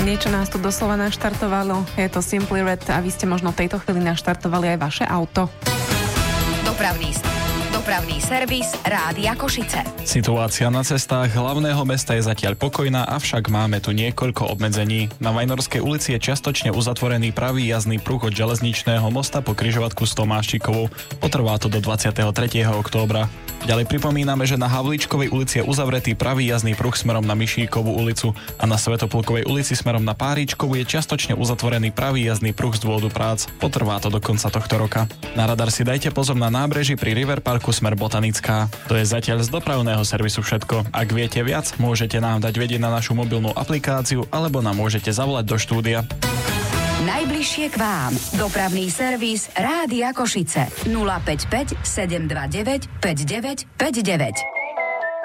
Niečo nás tu doslova naštartovalo. Je to Simply Red a vy ste možno v tejto chvíli naštartovali aj vaše auto. Dopravný servis Rádia Košice. Situácia na cestách hlavného mesta je zatiaľ pokojná, avšak máme tu niekoľko obmedzení. Na Vajnorskej ulici je čiastočne uzatvorený pravý jazdný pruh od železničného mosta po križovatku s Tomášikovou. Potrvá to do 23. októbra. Ďalej pripomíname, že na Havlíčkovej ulici je uzavretý pravý jazdný pruh smerom na Mišíkovú ulicu a na Svätoplukovej ulici smerom na Páričkovú je čiastočne uzatvorený pravý jazdný pruh z dôvodu prác. Potrvá to do konca tohto roka. Na radar si dajte pozor na nábreží pri River Parku smer Botanická. To je zatiaľ z dopravného servisu všetko. Ak viete viac, môžete nám dať vedieť na našu mobilnú aplikáciu alebo nám môžete zavolať do štúdia. Najbližšie k vám. Dopravný servis Rádia Košice. 055 729 5959.